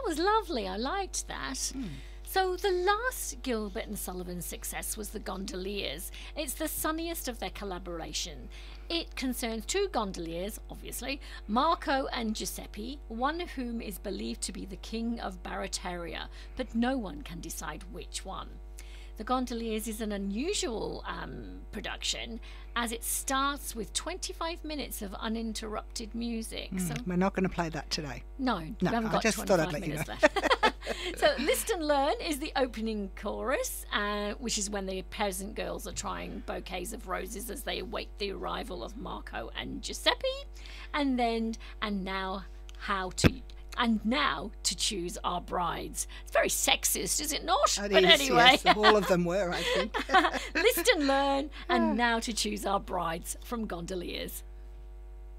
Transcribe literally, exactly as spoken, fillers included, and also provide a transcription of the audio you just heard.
was lovely. I liked that. Mm. So the last Gilbert and Sullivan success was The Gondoliers. It's the sunniest of their collaboration. It concerns two gondoliers, obviously, Marco and Giuseppe, one of whom is believed to be the king of Barataria, but no one can decide which one. The Gondoliers is an unusual um, production, as it starts with twenty-five minutes of uninterrupted music. Mm, so we're not going to play that today. No, No, we haven't I got just thought I'd twenty-five let you minutes know. left. So List and Learn is the opening chorus, uh, which is when the peasant girls are trying bouquets of roses as they await the arrival of Marco and Giuseppe. And then, and now, how to... And now to choose our brides. It's very sexist, is it not? It but is, anyway, yes, all of them were, I think. List and Learn, and now to choose our brides from Gondoliers.